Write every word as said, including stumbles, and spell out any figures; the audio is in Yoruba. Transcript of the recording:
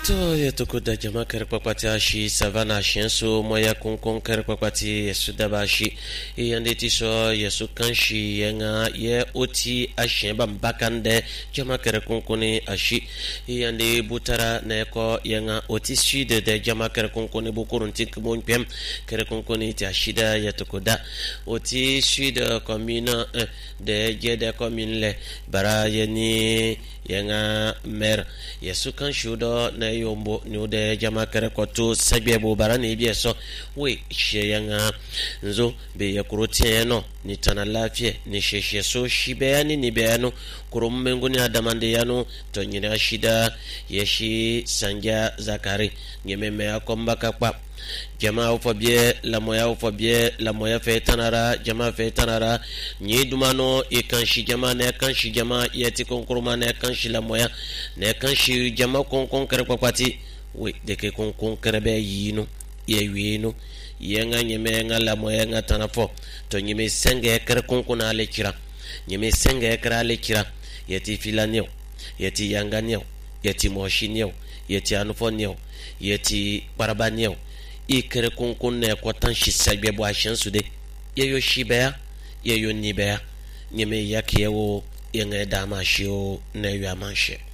To ya tuku da jama karkwakwata shi savana shensu moya kunkun karkwakwati ya su daba shi yande ti so ya su kan shi yanga ye oti a shen ban bakan de jama karkunkuni a shi yande butara na eko yanga oti sud de jama karkunkuni bukurun tikmun pem karkunkuni ti a shida ya tuku da oti sud commune de jede commune le bara yeni yanga mer ya su kan shudo na yombo ni de jama kare koto sabye bo barani biye so we she yanga nzo be ya kuroti no ni tana lafiya ni sheshe so shi bayani ni bayano kurum menguni adamande yano to nyina shida yeshi sanja zakari nyememe akomba kakpa jama ufobie la moya ufobie la moya fe tanara jama fe tanara nyi dumano e kanshi jama ne kanshi jama yeti konkuruma ne kanshi la moya ne kanshi jama konkon kare kwapati we de ke konkon kare be yino ye wino yenga nyeme nga la moya nga tanafo to nyime senge kare konkon ale kira nyime senge kare ale kira yeti filanio yeti yanganio yeti moshinio yeti anufonio yeti barabanio ikere kunkun ne kwatan shi sagbe bo ashen su de yeyo shibea yeyo nibea nyeme yakiyewo yenge dama shio ne yamanche.